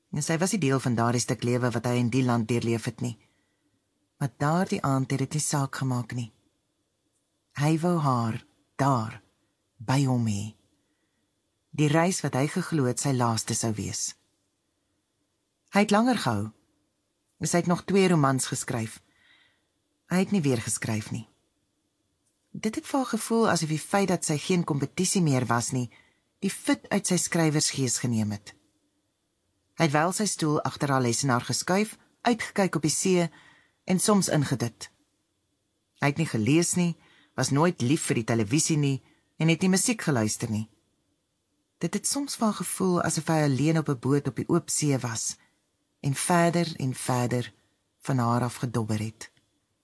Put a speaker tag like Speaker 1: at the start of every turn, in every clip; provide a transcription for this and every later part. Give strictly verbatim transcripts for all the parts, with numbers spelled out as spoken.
Speaker 1: En sy was nie deel van daardie stuk lewe wat hy in die land deurleef het nie. Maar daardie aand het dit nie saak gemaak nie. Hy wou haar, daar, by hom hê. Die reis wat hy geglo het sy laaste sou wees. Hy het langer gehou. Sy het nog twee romans geskryf. Hy het nie weer geskryf nie. Dit het vir haar gevoel asof die feit dat sy geen kompetisie meer was nie, die fit uit sy skrywersgees geneem het. Hy het wel sy stoel agter haar lesenaar geskuif, uitgekyk op die see en soms ingedit. Hy het nie gelees nie, was nooit lief vir die televisie nie en het nie musiek geluister nie. Dit het soms van gevoel asof hy alleen op 'n boot op die oop see was en verder en verder van haar af gedobber het.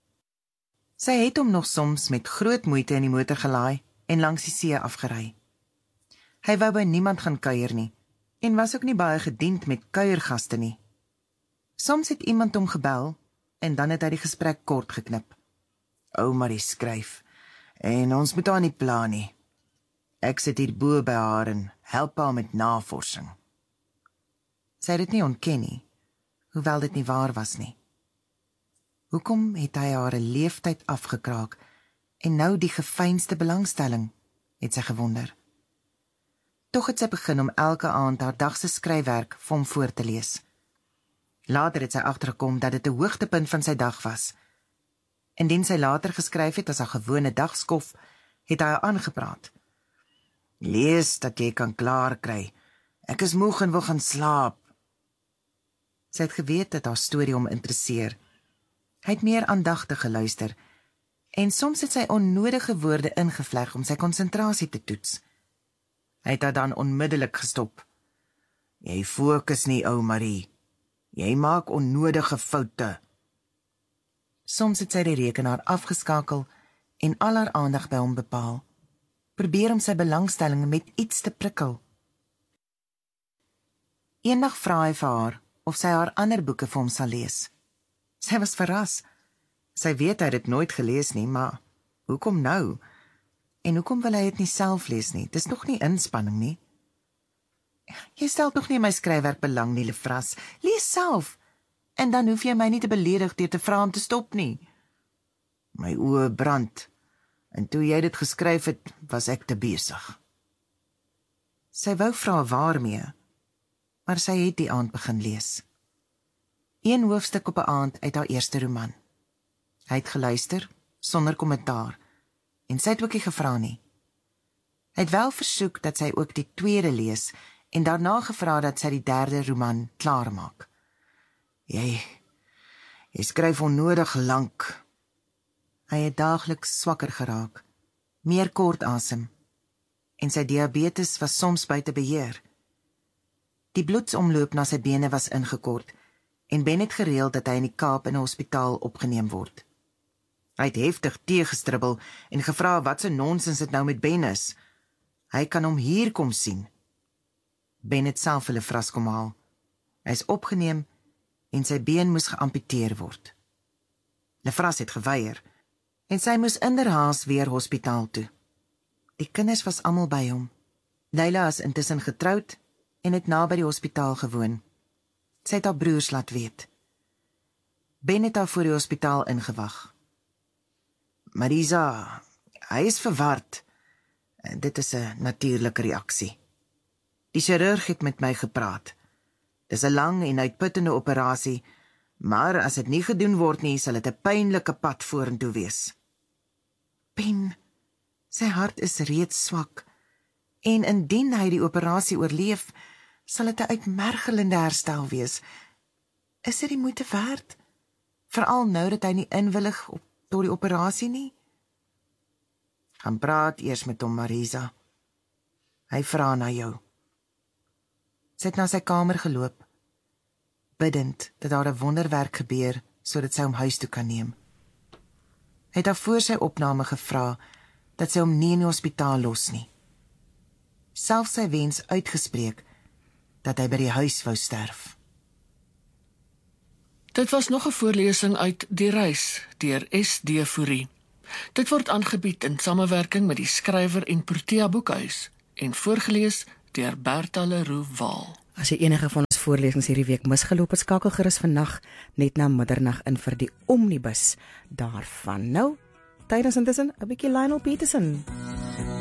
Speaker 1: Sy het hom nog soms met groot moeite in die motor gelaai en langs die see afgery. Hy wou by niemand gaan kuier nie en was ook nie baie gediend met kuiergaste nie. Soms het iemand hom gebel en dan het hy die gesprek kort geknip. Ou Marie skryf en ons moet haar nie pla nie. Ek sit hier bo by haar en help haar met navorsing. Sy het dit nie ontken nie, hoewel dit nie waar was nie. Hoekom het hy haar 'n leeftyd afgekraak en nou die gefynste belangstelling, het sy gewonder. Tog het sy begin om elke aand haar dagse skryfwerk vir hom voor te lees. Later het sy agtergekom dat dit 'n hoogtepunt van sy dag was. Indien sy later geskryf het as haar gewone dagskof, het hy haar aangepraat. Lees dat jy kan klaar kry. Ek is moeg en wil gaan slaap. Sy het geweet dat haar storie hom interesseer. Hy het meer aandagtig geluister en soms het sy onnodige woorde ingevleg om sy konsentrasie te toets. Hy het haar dan onmiddellik gestop. Jy fokus nie, ou Marie. Jy maak onnodige foute. Soms het sy die rekenaar afgeskakel en al haar aandag by hom bepaal. Probeer om sy belangstelling met iets te prikkel. Eendag vra hy vir haar of sy haar ander boeke vir hom sal lees. Sy was verras. Sy weet hy het dit nooit gelees nie, maar hoekom nou? En hoekom wil hy dit nie self lees nie? Dis nog nie inspanning nie. Jy stel nog nie my skryfwerk belang nie, Lefras. Lees self. En dan hoef jy my nie te beledig deur te vra om te stop nie. My oë brand. En toe jy dit geskryf het, was ek te besig. Sy wou vra waarmee, maar sy het die aand begin lees. Een hoofstuk op 'n aand uit haar eerste roman. Hy het geluister, sonder kommentaar, en sy het ook nie gevra nie. Hy het wel versoek dat sy ook die tweede lees, en daarna gevra dat sy die derde roman klaarmaak. Jy, jy skryf onnodig lank. Hy het daagliks swakker geraak, meer kort asem, en sy diabetes was soms buite beheer. Die bloedsomloop na sy bene was ingekort, en Ben het gereël dat hy in die Kaap in 'n hospitaal opgeneem word. Hy het heftig teëgestribbel en gevra wat se nonsens dit nou met Ben is. Hy kan hom hier kom sien. Ben het self hulle vras kom haal. Hy is opgeneem en sy been moes geamputeer word. Lefras het geweier en sy moes inderhaas weer hospitaal toe. Die kinders was almal by hom. Leila is intussen getroud en het naby die hospitaal gewoon. Sy het haar broers laat weet. Ben het haar voor die hospitaal ingewag. Marisa, hy is verward. En dit is 'n natuurlike reaksie. Die chirurg het met my gepraat. Dis 'n lang en uitputtende operasie, maar as dit nie gedoen word nie, sal dit 'n pynlike pad vorentoe wees. Ben, sy hart is reeds swak, en indien hy die operasie oorleef, sal dit 'n uitmergelende herstel wees. Is dit die moeite werd? Veral nou dat hy nie inwillig op tot die operasie nie? Gaan praat eers met hom, Marisa. Hy vra na jou. Sy het na sy kamer geloop, bidend dat daar 'n wonderwerk gebeur, sodat sy hom huis toe kan neem. Hy het haar voor sy opname gevra, dat sy hom nie in die hospitaal los nie. Selfs sy wens uitgespreek, dat hy by die huis wou sterf.
Speaker 2: Dit was nog 'n voorlesing uit Die Reis, deur S D Fourie. Dit word aangebied in samewerking met die skrywer en Protea Boekhuis, en voorgeles deur Bertha Leroux Waal.
Speaker 3: As jy enige van ons voorlesings hierdie week misgeloop het, skakel gerus vannag net na middernag in vir die omnibus daarvan. Nou, tydens intussen 'n bietjie Lionel Peterson.